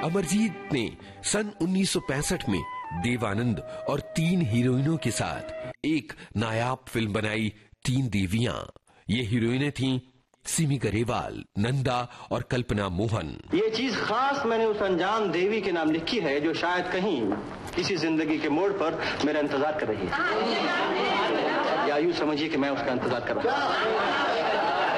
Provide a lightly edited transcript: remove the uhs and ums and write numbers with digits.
अमरजीत ने सन 1965 में देवानंद और 3 हीरोइनों के साथ एक नायाब फिल्म बनाई, 3 देवियां। ये हीरोइनें थीं सिमी गरेवाल, नंदा और कल्पना मोहन। ये चीज खास मैंने उस अनजान देवी के नाम लिखी है जो शायद कहीं किसी जिंदगी के मोड़ पर मेरा इंतजार कर रही है, या यूं समझिए कि मैं उसका इंतजार कर रहा हूं।